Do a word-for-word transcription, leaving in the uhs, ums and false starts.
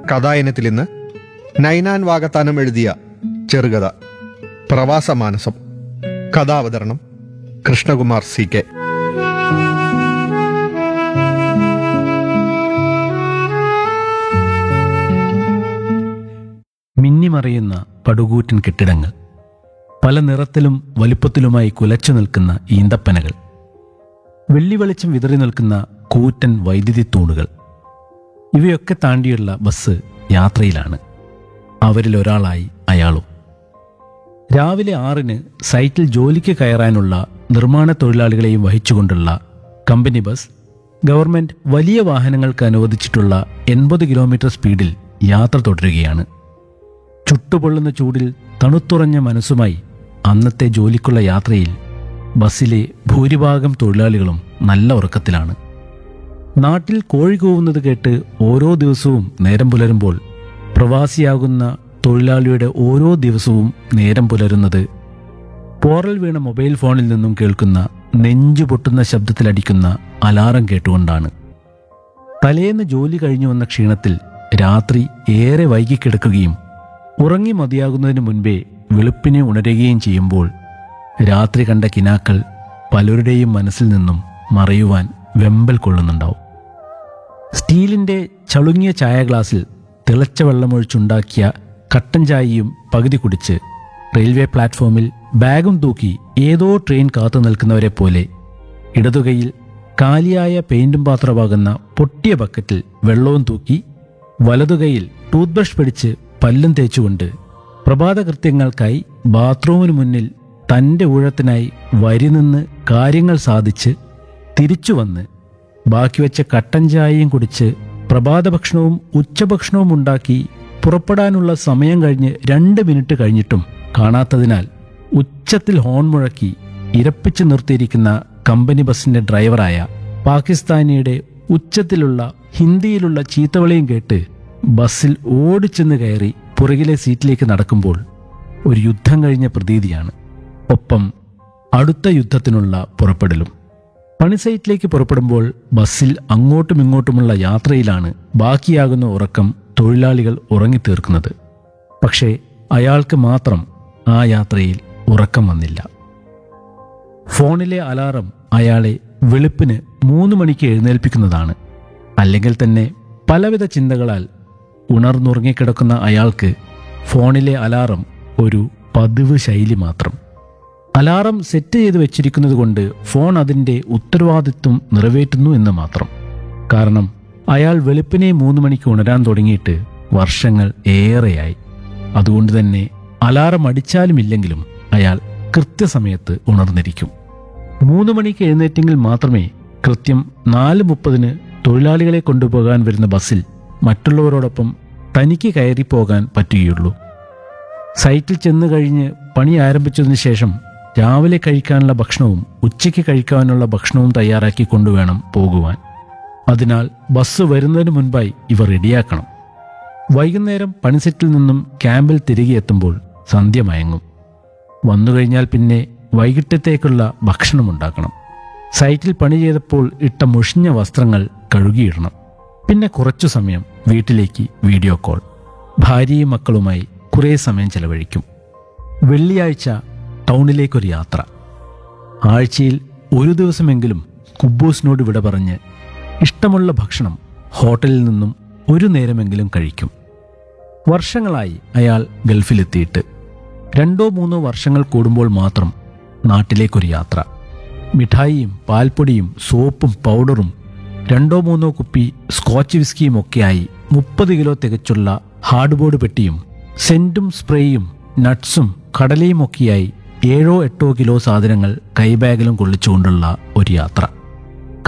കഥായനത്തിൽ ഇന്ന് നൈനാൻ വാകത്താനം എഴുതിയ ചെറുകഥ പ്രവാസമാനസം. കഥാവതരണം കൃഷ്ണകുമാർ സി കെ. മിന്നിമറയുന്ന പടുകൂറ്റൻ കെട്ടിടങ്ങൾ, പല നിറത്തിലും വലിപ്പത്തിലുമായി കുലച്ചു നിൽക്കുന്ന ഈന്തപ്പനകൾ, വെള്ളി വെളിച്ചം വിതറി നിൽക്കുന്ന കൂറ്റൻ വൈദ്യുതി തൂണുകൾ, ഇവയൊക്കെ താണ്ടിയുള്ള ബസ് യാത്രയിലാണ്. അവരിൽ ഒരാളായി അയാളും. രാവിലെ ആറിന് സൈറ്റിൽ ജോലിക്ക് കയറാനുള്ള നിർമ്മാണ തൊഴിലാളികളെയും വഹിച്ചുകൊണ്ടുള്ള കമ്പനി ബസ് ഗവൺമെന്റ് വലിയ വാഹനങ്ങൾക്ക് അനുവദിച്ചിട്ടുള്ള എൺപത് കിലോമീറ്റർ സ്പീഡിൽ യാത്ര തുടരുകയാണ്. ചുട്ടുപൊള്ളുന്ന ചൂടിൽ തണുത്തുറഞ്ഞ മനസ്സുമായി അന്നത്തെ ജോലിക്കുള്ള യാത്രയിൽ ബസ്സിലെ ഭൂരിഭാഗം തൊഴിലാളികളും നല്ല ഉറക്കത്തിലാണ്. നാട്ടിൽ കോഴി കൂവുന്നത് കേട്ട് ഓരോ ദിവസവും നേരം പുലരുമ്പോൾ പ്രവാസിയാകുന്ന തൊഴിലാളിയുടെ ഓരോ ദിവസവും നേരം പുലരുന്നത് പോറൽ വീണ മൊബൈൽ ഫോണിൽ നിന്നും കേൾക്കുന്ന നെഞ്ചു പൊട്ടുന്ന ശബ്ദത്തിലടിക്കുന്ന അലാറം കേട്ടുകൊണ്ടാണ്. തലേന്ന് ജോലി കഴിഞ്ഞു വന്ന ക്ഷീണത്തിൽ രാത്രി ഏറെ വൈകിക്കിടക്കുകയും ഉറങ്ങി മതിയാകുന്നതിന് മുൻപേ വെളുപ്പിനെ ഉണരുകയും ചെയ്യുമ്പോൾ രാത്രി കണ്ട കിനാക്കൾ പലരുടെയും മനസ്സിൽ നിന്നും മറയുവാൻ വെമ്പൽ കൊള്ളുന്നുണ്ടാവും. സ്റ്റീലിന്റെ ചളുങ്ങിയ ചായ ഗ്ലാസ്സിൽ തിളച്ച വെള്ളമൊഴിച്ചുണ്ടാക്കിയ കട്ടൻ ചായയും പകുതി കുടിച്ച് റെയിൽവേ പ്ലാറ്റ്ഫോമിൽ ബാഗും തൂക്കി ഏതോ ട്രെയിൻ കാത്തു നിൽക്കുന്നവരെ പോലെ ഇടതുകൈയിൽ കാലിയായ പെയിന്റും പാത്രമാകുന്ന പൊട്ടിയ ബക്കറ്റിൽ വെള്ളവും തൂക്കി വലതുകൈയിൽ ടൂത്ത് ബ്രഷ് പിടിച്ച് പല്ലും തേച്ചുകൊണ്ട് പ്രഭാതകൃത്യങ്ങൾക്കായി ബാത്റൂമിന് മുന്നിൽ തൻ്റെ ഊഴത്തിനായി വരി നിന്ന് കാര്യങ്ങൾ സാധിച്ച് തിരിച്ചു വന്ന് ബാക്കി വെച്ച കട്ടൻ ചായയും കുടിച്ച് പ്രഭാതഭക്ഷണവും ഉച്ചഭക്ഷണവും ഉണ്ടാക്കി പുറപ്പെടാനുള്ള സമയം കഴിഞ്ഞ് രണ്ട് മിനിറ്റ് കഴിഞ്ഞിട്ടും കാണാത്തതിനാൽ ഉച്ചത്തിൽ ഹോൺ മുഴക്കി ഇരപ്പിച്ചു നിർത്തിയിരിക്കുന്ന കമ്പനി ബസിന്റെ ഡ്രൈവറായ പാകിസ്ഥാനിയുടെ ഉച്ചത്തിലുള്ള ഹിന്ദിയിലുള്ള ചീത്തവിളിയും കേട്ട് ബസ്സിൽ ഓടിച്ചെന്ന് കയറി പുറകിലെ സീറ്റിലേക്ക് നടക്കുമ്പോൾ ഒരു യുദ്ധം കഴിഞ്ഞ പ്രതീതിയാണ്. ഒപ്പം അടുത്ത യുദ്ധത്തിനുള്ള പുറപ്പെടലും. പണിസൈറ്റിലേക്ക് പുറപ്പെടുമ്പോൾ ബസ്സിൽ അങ്ങോട്ടും ഇങ്ങോട്ടുമുള്ള യാത്രയിലാണ് ബാക്കിയാകുന്ന ഉറക്കം തൊഴിലാളികൾ ഉറങ്ങിത്തീർക്കുന്നത്. പക്ഷേ അയാൾക്ക് മാത്രം ആ യാത്രയിൽ ഉറക്കം വന്നില്ല. ഫോണിലെ അലാറം അയാളെ വെളുപ്പിന് മൂന്ന് മണിക്ക് എഴുന്നേൽപ്പിക്കുന്നതാണ്. അല്ലെങ്കിൽ തന്നെ പലവിധ ചിന്തകളാൽ ഉണർന്നുറങ്ങിക്കിടക്കുന്ന അയാൾക്ക് ഫോണിലെ അലാറം ഒരു പതിവ് ശൈലി മാത്രം. അലാറം സെറ്റ് ചെയ്ത് വെച്ചിരിക്കുന്നത് കൊണ്ട് ഫോൺ അതിൻ്റെ ഉത്തരവാദിത്വം നിറവേറ്റുന്നു എന്ന് മാത്രം. കാരണം അയാൾ വെളുപ്പിനെ മൂന്ന് മണിക്ക് ഉണരാൻ തുടങ്ങിയിട്ട് വർഷങ്ങൾ ഏറെയായി. അതുകൊണ്ട് തന്നെ അലാറം അടിച്ചാലും ഇല്ലെങ്കിലും അയാൾ കൃത്യസമയത്ത് ഉണർന്നിരിക്കും. മൂന്ന് മണിക്ക് എഴുന്നേറ്റെങ്കിൽ മാത്രമേ കൃത്യം നാല് മുപ്പതിന് തൊഴിലാളികളെ കൊണ്ടുപോകാൻ വരുന്ന ബസ്സിൽ മറ്റുള്ളവരോടൊപ്പം തനിക്ക് കയറിപ്പോകാൻ പറ്റുകയുള്ളൂ. സൈറ്റിൽ ചെന്ന് കഴിഞ്ഞ് പണി ആരംഭിച്ചതിന് ശേഷം രാവിലെ കഴിക്കാനുള്ള ഭക്ഷണവും ഉച്ചയ്ക്ക് കഴിക്കാനുള്ള ഭക്ഷണവും തയ്യാറാക്കി കൊണ്ടുവേണം പോകുവാൻ. അതിനാൽ ബസ് വരുന്നതിന് മുൻപായി ഇവ റെഡിയാക്കണം. വൈകുന്നേരം പണിസെറ്റിൽ നിന്നും ക്യാമ്പിൽ തിരികെ എത്തുമ്പോൾ സന്ധ്യ മയങ്ങും. വന്നുകഴിഞ്ഞാൽ പിന്നെ വൈകിട്ടത്തേക്കുള്ള ഭക്ഷണമുണ്ടാക്കണം. സൈറ്റിൽ പണി ചെയ്തപ്പോൾ ഇട്ട മുഷിഞ്ഞ വസ്ത്രങ്ങൾ കഴുകിയിടണം. പിന്നെ കുറച്ചു സമയം വീട്ടിലേക്ക് വീഡിയോ കോൾ. ഭാര്യയും മക്കളുമായി കുറേ സമയം ചെലവഴിക്കും. വെള്ളിയാഴ്ച ടൗണിലേക്കൊരു യാത്ര. ആഴ്ചയിൽ ഒരു ദിവസമെങ്കിലും കുബൂസിനോട് വിട പറഞ്ഞ് ഇഷ്ടമുള്ള ഭക്ഷണം ഹോട്ടലിൽ നിന്നും ഒരു നേരമെങ്കിലും കഴിക്കും. വർഷങ്ങളായി അയാൾ ഗൾഫിലെത്തിയിട്ട്. രണ്ടോ മൂന്നോ വർഷങ്ങൾ കൂടുമ്പോൾ മാത്രം നാട്ടിലേക്കൊരു യാത്ര. മിഠായിയും പാൽപ്പൊടിയും സോപ്പും പൗഡറും രണ്ടോ മൂന്നോ കുപ്പി സ്കോച്ച് വിസ്കിയും ഒക്കെയായി മുപ്പത് കിലോ തികച്ചുള്ള ഹാർഡ്ബോർഡ് പെട്ടിയും സെന്റും സ്പ്രേയും നട്ട്സും കടലയും ഒക്കെയായി ഏഴോ എട്ടോ കിലോ സാധനങ്ങൾ കൈബാഗിലും കൊള്ളിച്ചുകൊണ്ടുള്ള ഒരു യാത്ര.